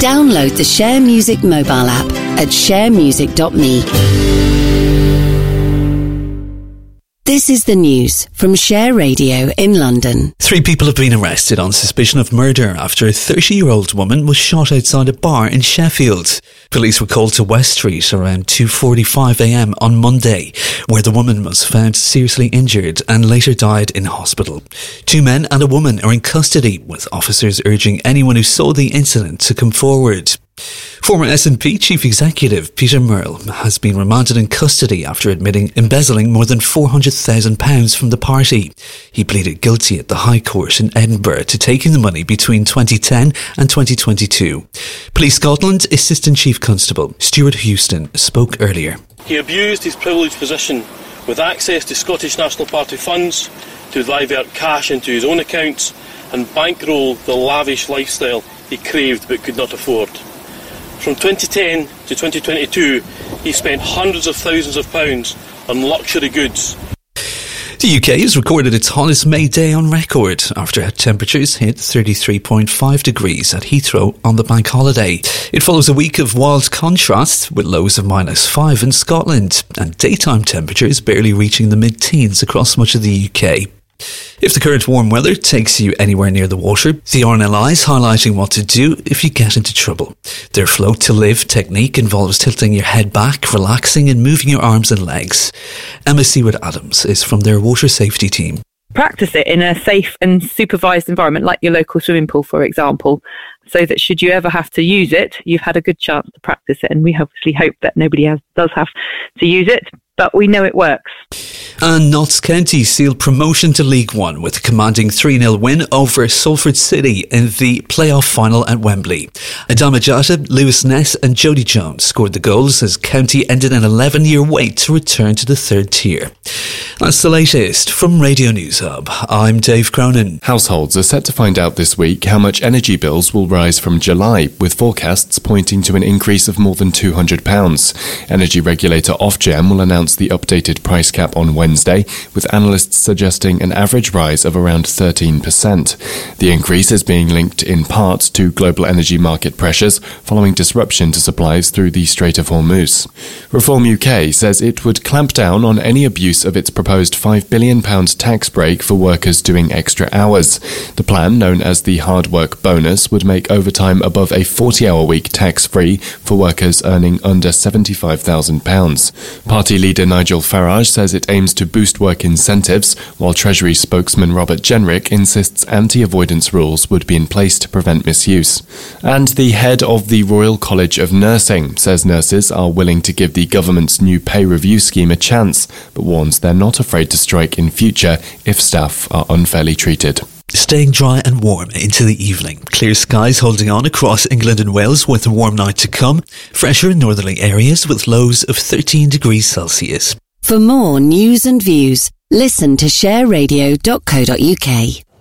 Download the Share Music mobile app at sharemusic.me. This is the news from Share Radio in London. 3 people have been arrested on suspicion of murder after a 30-year-old woman was shot outside a bar in Sheffield. Police were called to West Street around 2:45 a.m. on Monday, where the woman was found seriously injured and later died in hospital. 2 men and a woman are in custody, with officers urging anyone who saw the incident to come forward. Former SNP Chief Executive Peter Murrell has been remanded in custody after admitting embezzling more than £400,000 from the party. He pleaded guilty at the High Court in Edinburgh to taking the money between 2010 and 2022. Police Scotland Assistant Chief Constable Stuart Houston spoke earlier. He abused his privileged position with access to Scottish National Party funds to divert cash into his own accounts and bankroll the lavish lifestyle he craved but could not afford. From 2010 to 2022, he spent hundreds of thousands of pounds on luxury goods. The UK has recorded its hottest May day on record after temperatures hit 33.5 degrees at Heathrow on the bank holiday. It follows a week of wild contrast with lows of -5 in Scotland and daytime temperatures barely reaching the mid-teens across much of the UK. If the current warm weather takes you anywhere near the water, the RNLI is highlighting what to do if you get into trouble. Their float to live technique involves tilting your head back, relaxing and moving your arms and legs. Emma Seward-Adams is from their water safety team. Practice it in a safe and supervised environment like your local swimming pool, for example, so that should you ever have to use it, you've had a good chance to practice it. And we obviously hope that nobody does have to use it, but we know it works. And Notts County sealed promotion to League One with a commanding 3-0 win over Salford City in the playoff final at Wembley. Adama Jata, Lewis Ness and Jody Jones scored the goals as County ended an 11-year wait to return to the 3rd tier. That's the latest from Radio News Hub. I'm Dave Cronin. Households are set to find out this week how much energy bills will rise from July, with forecasts pointing to an increase of more than £200. Energy regulator Ofgem will announce the updated price cap on Wednesday, with analysts suggesting an average rise of around 13%. The increase is being linked in part to global energy market pressures following disruption to supplies through the Strait of Hormuz. Reform UK says it would clamp down on any abuse of its proposed £5 billion tax break for workers doing extra hours. The plan, known as the Hard Work Bonus, would make overtime above a 40-hour week tax-free for workers earning under £75,000. Party leader Nigel Farage says it aims to boost work incentives, while Treasury spokesman Robert Jenrick insists anti-avoidance rules would be in place to prevent misuse. And the head of the Royal College of Nursing says nurses are willing to give the government's new pay review scheme a chance, but warns they're not afraid to strike in future if staff are unfairly treated. Staying dry and warm into the evening. Clear skies holding on across England and Wales with a warm night to come. Fresher in northerly areas with lows of 13 degrees Celsius. For more news and views, listen to shareradio.co.uk.